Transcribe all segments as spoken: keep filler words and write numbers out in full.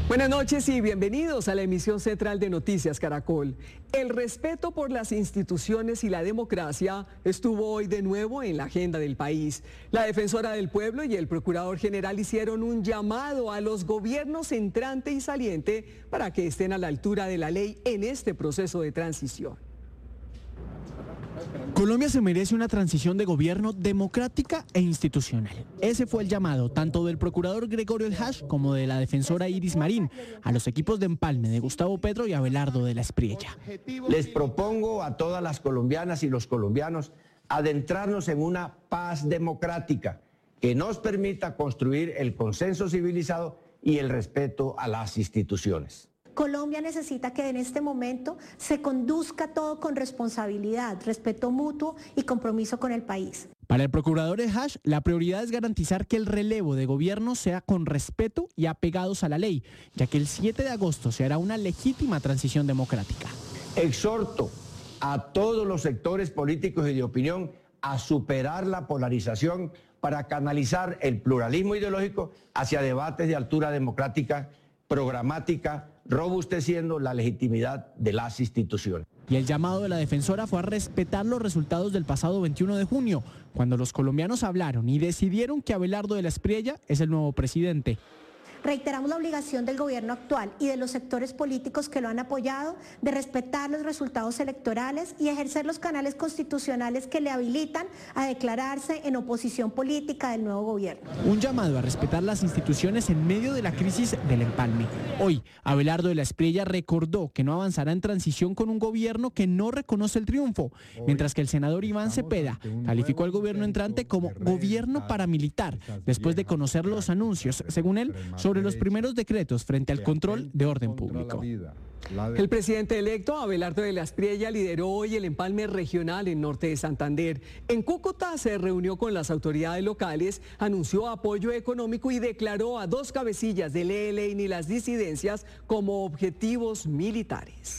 Buenas noches y bienvenidos a la emisión central de Noticias Caracol. El respeto por las instituciones y la democracia estuvo hoy de nuevo en la agenda del país. La defensora del pueblo y el procurador general hicieron un llamado a los gobiernos entrante y saliente para que estén a la altura de la ley en este proceso de transición. Colombia se merece una transición de gobierno democrática e institucional. Ese fue el llamado tanto del procurador Gregorio El Hash como de la defensora Iris Marín a los equipos de empalme de Gustavo Petro y Abelardo de la Espriella. Les propongo a todas las colombianas y los colombianos adentrarnos en una paz democrática que nos permita construir el consenso civilizado y el respeto a las instituciones. Colombia necesita que en este momento se conduzca todo con responsabilidad, respeto mutuo y compromiso con el país. Para el procurador El Hash, la prioridad es garantizar que el relevo de gobierno sea con respeto y apegados a la ley, ya que el siete de agosto se hará una legítima transición democrática. Exhorto a todos los sectores políticos y de opinión a superar la polarización para canalizar el pluralismo ideológico hacia debates de altura democrática, programática, robusteciendo la legitimidad de las instituciones. Y el llamado de la defensora fue a respetar los resultados del pasado veintiuno de junio, cuando los colombianos hablaron y decidieron que Abelardo de la Espriella es el nuevo presidente. Reiteramos la obligación del gobierno actual y de los sectores políticos que lo han apoyado de respetar los resultados electorales y ejercer los canales constitucionales que le habilitan a declararse en oposición política del nuevo gobierno. Un llamado a respetar las instituciones en medio de la crisis del empalme. Hoy, Abelardo de la Espriella recordó que no avanzará en transición con un gobierno que no reconoce el triunfo, mientras que el senador Iván Cepeda calificó al gobierno entrante como gobierno paramilitar, después de conocer los anuncios, según él, sobre los primeros decretos frente al control de orden público. El presidente electo, Abelardo de la Espriella, lideró hoy el empalme regional en norte de Santander. En Cúcuta se reunió con las autoridades locales, anunció apoyo económico y declaró a dos cabecillas del E L N y las disidencias como objetivos militares.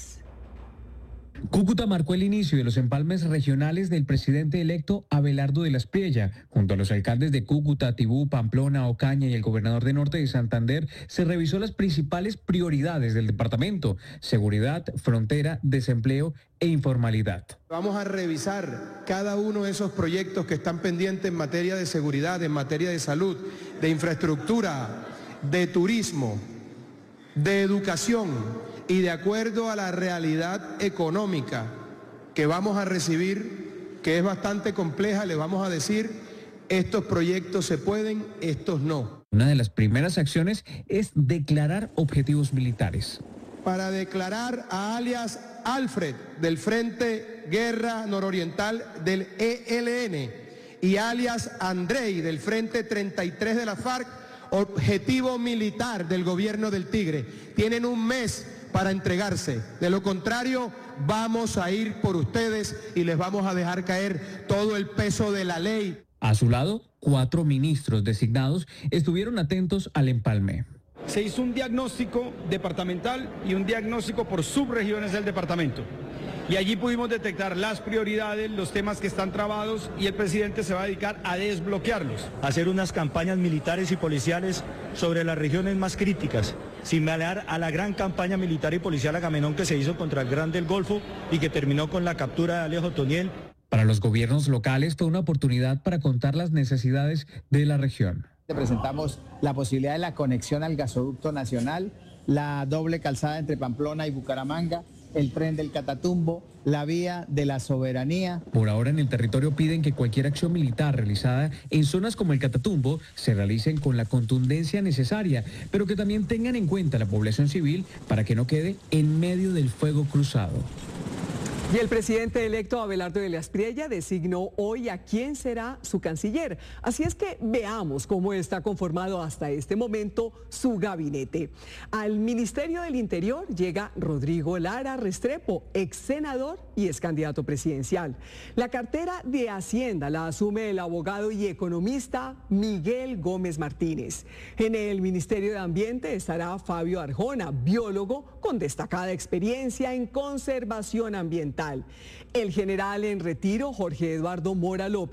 Cúcuta marcó el inicio de los empalmes regionales del presidente electo Abelardo de la Espriella. Junto a los alcaldes de Cúcuta, Tibú, Pamplona, Ocaña y el gobernador de Norte de Santander, se revisó las principales prioridades del departamento: seguridad, frontera, desempleo e informalidad. Vamos a revisar cada uno de esos proyectos que están pendientes en materia de seguridad, en materia de salud, de infraestructura, de turismo, de educación, y de acuerdo a la realidad económica que vamos a recibir, que es bastante compleja, le vamos a decir, estos proyectos se pueden, estos no. Una de las primeras acciones es declarar objetivos militares. Para declarar a alias Alfred del Frente Guerra Nororiental del E L N y alias Andrei del Frente treinta y tres de la FARC, objetivo militar del gobierno del Tigre. Tienen un mes para entregarse, de lo contrario vamos a ir por ustedes y les vamos a dejar caer todo el peso de la ley. A su lado, cuatro ministros designados estuvieron atentos al empalme. Se hizo un diagnóstico departamental y un diagnóstico por subregiones del departamento. Y allí pudimos detectar las prioridades, los temas que están trabados, y el presidente se va a dedicar a desbloquearlos. Hacer unas campañas militares y policiales sobre las regiones más críticas, similar a la gran campaña militar y policial Agamenón que se hizo contra el Gran del Golfo y que terminó con la captura de Alejo Toniel. Para los gobiernos locales fue una oportunidad para contar las necesidades de la región. Presentamos la posibilidad de la conexión al gasoducto nacional, la doble calzada entre Pamplona y Bucaramanga, el tren del Catatumbo, la vía de la soberanía. Por ahora en el territorio piden que cualquier acción militar realizada en zonas como el Catatumbo se realicen con la contundencia necesaria, pero que también tengan en cuenta la población civil para que no quede en medio del fuego cruzado. Y el presidente electo Abelardo de la Espriella designó hoy a quién será su canciller. Así es que veamos cómo está conformado hasta este momento su gabinete. Al Ministerio del Interior llega Rodrigo Lara Restrepo, ex senador y ex candidato presidencial. La cartera de Hacienda la asume el abogado y economista Miguel Gómez Martínez. En el Ministerio de Ambiente estará Fabio Arjona, biólogo con destacada experiencia en conservación ambiental. El general en retiro, Jorge Eduardo Mora López,